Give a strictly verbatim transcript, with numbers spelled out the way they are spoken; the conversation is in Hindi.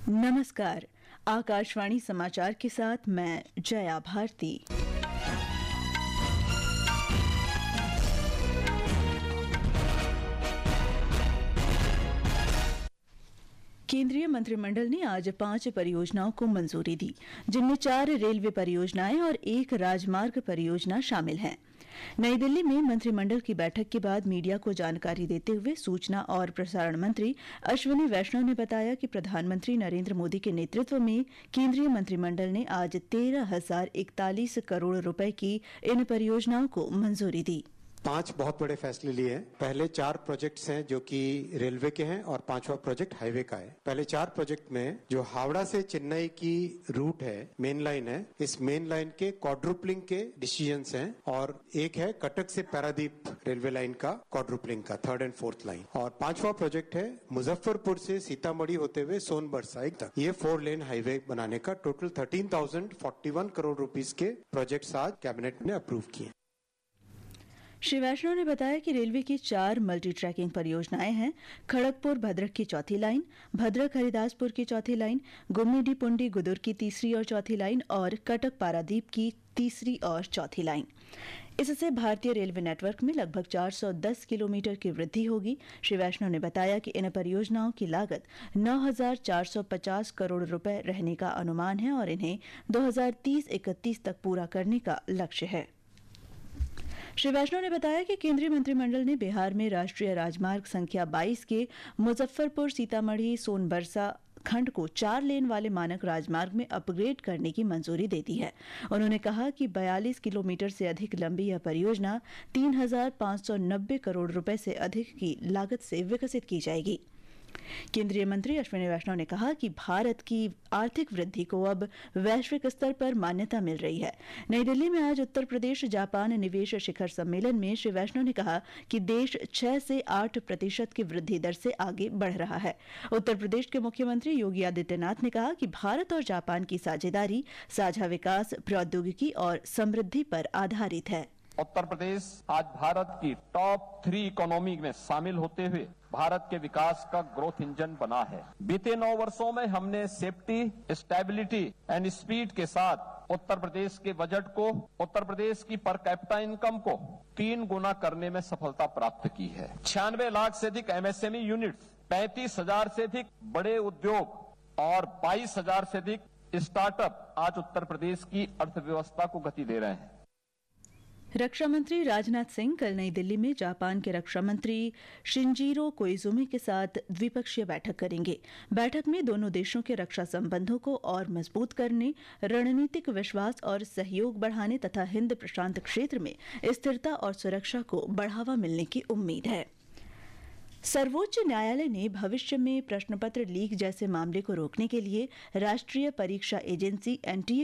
नमस्कार। आकाशवाणी समाचार के साथ मैं जया भारती। केंद्रीय मंत्रिमंडल ने आज पांच परियोजनाओं को मंजूरी दी, जिनमें चार रेलवे परियोजनाएं और एक राजमार्ग परियोजना शामिल हैं। नई दिल्ली में मंत्रिमंडल की बैठक के बाद मीडिया को जानकारी देते हुए सूचना और प्रसारण मंत्री अश्विनी वैष्णव ने बताया कि प्रधानमंत्री नरेंद्र मोदी के नेतृत्व में केंद्रीय मंत्रिमंडल ने आज तेरह हजार इकतालीस करोड़ रुपए की इन परियोजनाओं को मंजूरी दी। पांच बहुत बड़े फैसले लिए हैं। पहले चार प्रोजेक्ट्स हैं जो कि रेलवे के हैं और पांचवा प्रोजेक्ट हाईवे का है। पहले चार प्रोजेक्ट में जो हावड़ा से चेन्नई की रूट है, मेन लाइन है, इस मेन लाइन के क्वाड्रुपलिंग के डिसीजंस हैं और एक है कटक से पारादीप रेलवे लाइन का क्वाड्रुपलिंग का थर्ड एंड फोर्थ लाइन। और पांचवा प्रोजेक्ट है मुजफ्फरपुर से सीतामढ़ी होते हुए सोनबरसाई तक ये फोर लेन हाईवे बनाने का total thirteen thousand forty one crore rupees के प्रोजेक्ट्स आज कैबिनेट ने अप्रूव किए। श्री वैष्णव ने बताया कि रेलवे की चार मल्टी ट्रैकिंग परियोजनाएं हैं। खड़गपुर भद्रक की चौथी लाइन, भद्रक हरिदासपुर की चौथी लाइन, गुम्मीडी पुंडी गुदुर की तीसरी और चौथी लाइन और कटक पारादीप की तीसरी और चौथी लाइन। इससे भारतीय रेलवे नेटवर्क में लगभग चार सौ दस किलोमीटर की वृद्धि होगी। श्री वैष्णव ने बताया कि इन परियोजनाओं की लागत नौ हजार चार सौ पचास करोड़ रुपए रहने का अनुमान है और इन्हें दो हजार तीस इकतीस तक पूरा करने का लक्ष्य है। श्री वैष्णव ने बताया कि केंद्रीय मंत्रिमंडल ने बिहार में राष्ट्रीय राजमार्ग संख्या बाईस के मुजफ्फरपुर सीतामढ़ी सोनबरसा खंड को चार लेन वाले मानक राजमार्ग में अपग्रेड करने की मंजूरी दे दी है। उन्होंने कहा कि बयालीस किलोमीटर से अधिक लंबी यह परियोजना तीन हजार पांच सौ नब्बे करोड़ रुपए से अधिक की लागत से विकसित की जाएगी। केंद्रीय मंत्री अश्विनी वैष्णव ने कहा कि भारत की आर्थिक वृद्धि को अब वैश्विक स्तर पर मान्यता मिल रही है। नई दिल्ली में आज उत्तर प्रदेश जापान निवेश शिखर सम्मेलन में श्री वैष्णव ने कहा कि देश छह से आठ प्रतिशत की वृद्धि दर से आगे बढ़ रहा है। उत्तर प्रदेश के मुख्यमंत्री योगी आदित्यनाथ ने कहा कि भारत और जापान की साझेदारी साझा विकास, प्रौद्योगिकी और समृद्धि पर आधारित है। उत्तर प्रदेश आज भारत की टॉप थ्री इकोनॉमी में शामिल होते हुए भारत के विकास का ग्रोथ इंजन बना है। बीते नौ वर्षों में हमने सेफ्टी, स्टेबिलिटी एंड स्पीड के साथ उत्तर प्रदेश के बजट को, उत्तर प्रदेश की पर कैपिटा इनकम को तीन गुना करने में सफलता प्राप्त की है। छियानवे लाख से अधिक एमएसएमई यूनिट्स, पैंतीस हजार से अधिक बड़े उद्योग और बाईस हजार से अधिक स्टार्टअप आज उत्तर प्रदेश की अर्थव्यवस्था को गति दे रहे हैं। रक्षा मंत्री राजनाथ सिंह कल नई दिल्ली में जापान के रक्षा मंत्री शिंजीरो कोइजुमी के साथ द्विपक्षीय बैठक करेंगे। बैठक में दोनों देशों के रक्षा संबंधों को और मजबूत करने, रणनीतिक विश्वास और सहयोग बढ़ाने तथा हिंद प्रशांत क्षेत्र में स्थिरता और सुरक्षा को बढ़ावा मिलने की उम्मीद है। सर्वोच्च न्यायालय ने भविष्य में प्रश्नपत्र लीक जैसे मामले को रोकने के लिए राष्ट्रीय परीक्षा एजेंसी एनटीए